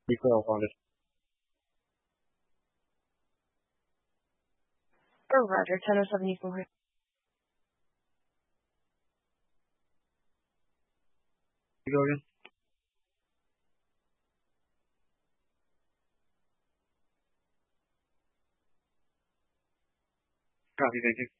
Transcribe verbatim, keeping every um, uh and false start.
Before on it. Or Roger, ten oh seventy-four. You go again? Copy, thank you.